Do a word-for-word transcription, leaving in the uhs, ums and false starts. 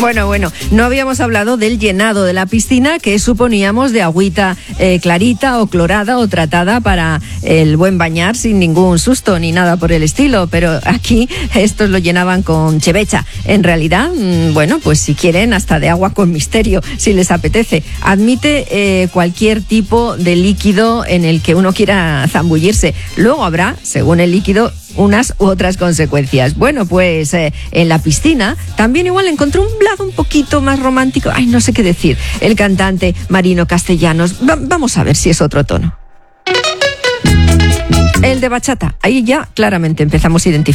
Bueno, bueno, no habíamos hablado del llenado de la piscina, que suponíamos de agüita eh, clarita o clorada o tratada para el buen bañar sin ningún susto ni nada por el estilo, pero aquí estos lo llenaban con chevecha. En realidad, mmm, bueno, pues si quieren hasta de agua con misterio, si les apetece. Admite eh, cualquier tipo de líquido en el que uno quiera zambullirse. Luego habrá, según el líquido, unas u otras consecuencias. Bueno, pues eh, en la piscina también igual encontró un lado un poquito más romántico. Ay, no sé qué decir. El cantante Marino Castellanos. Va- vamos a ver si es otro tono. El de bachata. Ahí ya claramente empezamos a identificar.